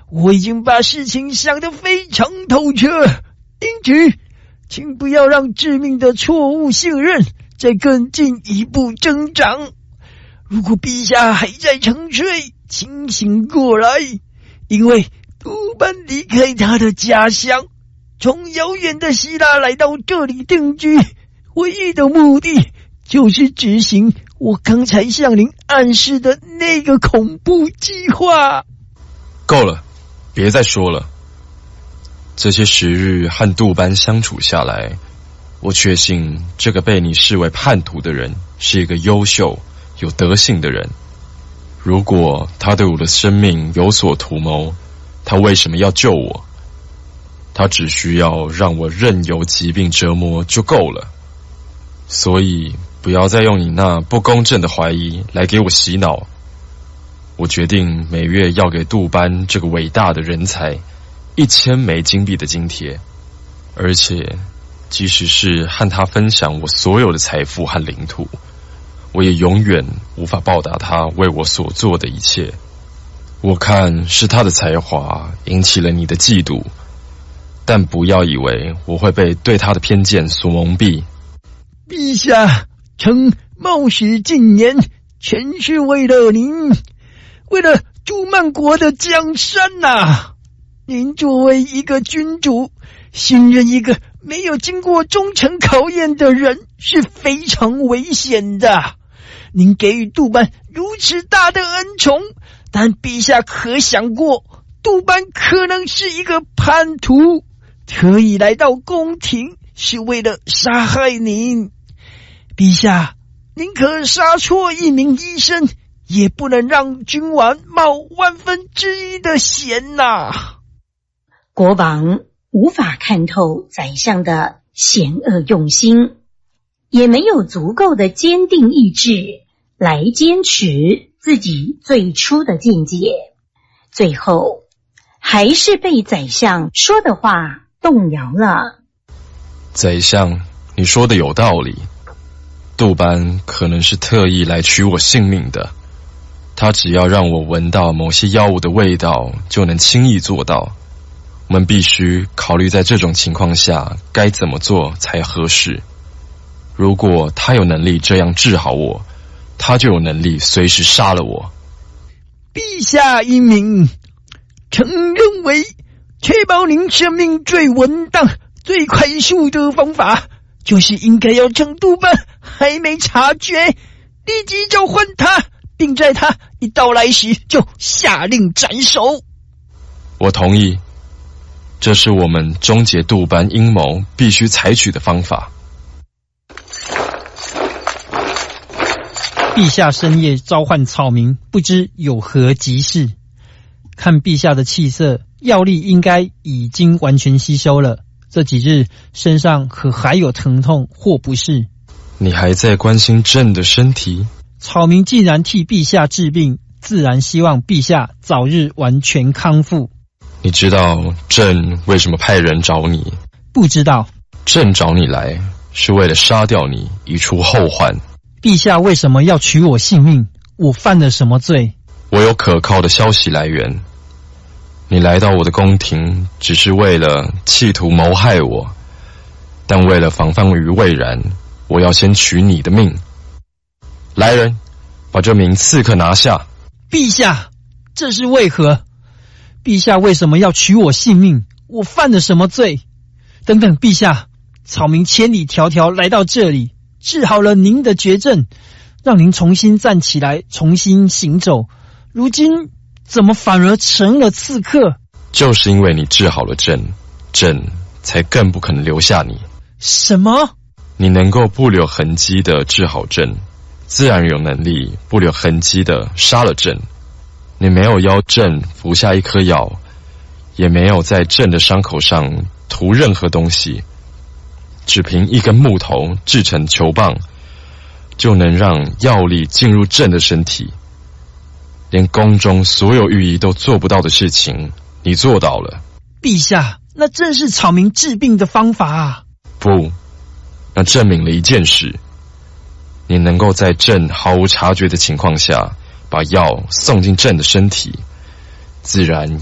我已经把事情想得非常透彻，因此请不要让致命的错误信任再更进一步增长。如果陛下还在沉睡，清醒过来，因为杜班离开他的家乡，从遥远的希腊来到这里定居，唯一的目的就是执行我刚才向您暗示的那个恐怖计划。 够了，别再说了。这些时日和杜班相处下来，我确信这个被你视为叛徒的人是一个优秀有德性的人。如果他对我的生命有所图谋，他为什么要救我？他只需要让我任由疾病折磨就够了。所以不要再用你那不公正的怀疑来给我洗脑。我决定每月要给杜班这个伟大的人才1000枚金币的津贴，而且即使是和他分享我所有的财富和领土，我也永远无法报答他为我所做的一切。我看是他的才华引起了你的嫉妒，但不要以为我会被对他的偏见所蒙蔽。 陛下曾冒死进言，全是为了您，为了朱曼国的江山啊！您作为一个君主，信任一个没有经过忠诚考验的人是非常危险的。您给予杜班如此大的恩宠，但陛下可想过，杜班可能是一个叛徒，特意来到宫廷是为了杀害您。陛下，宁可杀错一名医生，也不能让君王冒1/1000的险呐！ 国王无法看透宰相的险恶用心，也没有足够的坚定意志来坚持自己最初的见解，最后还是被宰相说的话动摇了。 宰相，你说的有道理，杜班可能是特意来取我性命的，他只要让我闻到某些药物的味道就能轻易做到。我们必须考虑在这种情况下该怎么做才合适。如果他有能力这样治好我，他就有能力随时杀了我。 陛下英明，臣认为确保您生命最稳当、最快速的方法，就是应该要趁杜班还没察觉，立即召唤他，并在他一到来时就下令斩首。 我同意，这是我们终结杜班阴谋必须采取的方法。 陛下深夜召唤草民，不知有何急事？看陛下的气色，药力应该已经完全吸收了。这几日身上可还有疼痛或不适？ 你还在关心朕的身体？ 草民既然替陛下治病，自然希望陛下早日完全康复。 你知道朕为什么派人找你？ 不知道。 朕找你来是为了杀掉你，以除后患。 陛下为什么要取我性命？我犯了什么罪？ 我有可靠的消息来源。你来到我的宫廷只是为了企图谋害我，但为了防范于未然，我要先取你的命。来人，把这名刺客拿下。 陛下，这是为何？陛下为什么要取我性命？我犯了什么罪？等等，陛下，草民千里迢迢来到这里，治好了您的绝症，让您重新站起来，重新行走。如今怎么反而成了刺客？ 就是因为你治好了朕，朕才更不可能留下你。 什么？ 你能够不留痕迹的治好朕，自然有能力不留痕迹的杀了朕。你没有要朕服下一颗药，也没有在朕的伤口上涂任何东西，只凭一根木头制成球棒，就能让药力进入朕的身体。连宫中所有御医都做不到的事情，你做到了。 陛下，那正是草民治病的方法啊。 不，那证明了一件事，你能够在朕毫无察觉的情况下把药送进朕的身体，自然